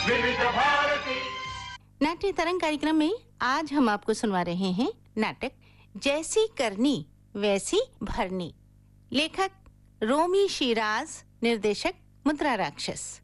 विविध भारती। नाट्य तरंग कार्यक्रम में आज हम आपको सुनवा रहे हैं नाटक जैसी करनी वैसी भरनी। लेखक रोमी शिराज, निर्देशक मुद्रा राक्षस।